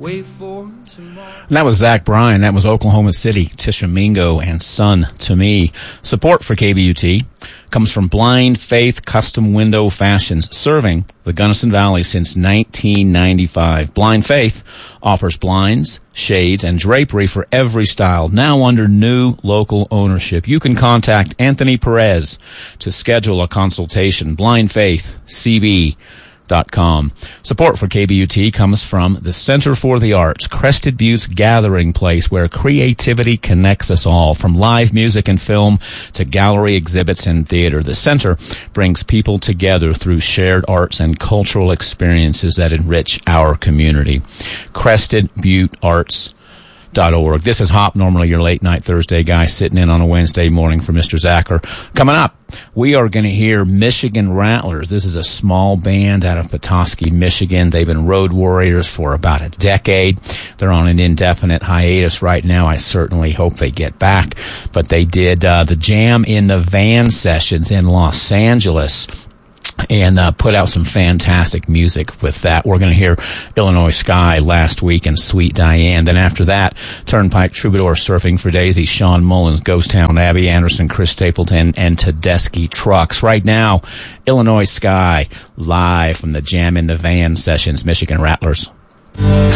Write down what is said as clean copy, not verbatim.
And that was Zach Bryan. That was Oklahoma City, Tishomingo, and Son to Me. Support for KBUT comes from Blind Faith Custom Window Fashions, serving the Gunnison Valley since 1995. Blind Faith offers blinds, shades, and drapery for every style, now under new local ownership. You can contact Anthony Perez to schedule a consultation. BlindFaithCB.com. Support for KBUT comes from the Center for the Arts, Crested Butte's gathering place where creativity connects us all. From live music and film to gallery exhibits and theater, the center brings people together through shared arts and cultural experiences that enrich our community. CrestedButteArts.org. This is Hop, normally your late night Thursday guy, sitting in on a Wednesday morning for Mr. Zacher. Coming up, we are going to hear Michigan Rattlers. This is a small band out of Petoskey, Michigan. They've been road warriors for about a decade. They're on an indefinite hiatus right now. I certainly hope they get back. But they did the Jam in the Van sessions in Los Angeles and put out some fantastic music with that. We're going to hear Illinois Sky last week and Sweet Diane. Then after that, Turnpike Troubadour, Surfing for Daisy, Sean Mullins, Ghost Town, Abby Anderson, Chris Stapleton, and Tedeschi Trucks. Right now, Illinois Sky live from the Jam in the Van sessions, Michigan Rattlers.